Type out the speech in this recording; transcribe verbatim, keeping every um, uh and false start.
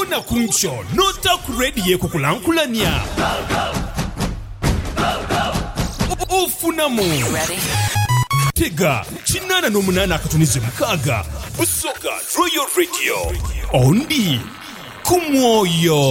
Funa kuncho nota kuredi kukulankulania. Ufuna mu. Tega chinana no munana katunize mukaga. Busoga Royal Radio. Ondi kumwoyo.